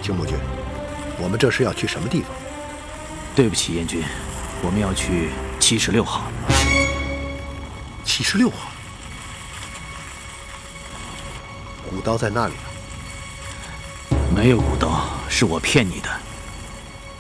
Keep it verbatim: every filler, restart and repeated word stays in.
青木君，我们这是要去什么地方？ 对不起，燕军，我们要去七十六号。 七十六号，古刀在那里啊？ 没有古刀，是我骗你的。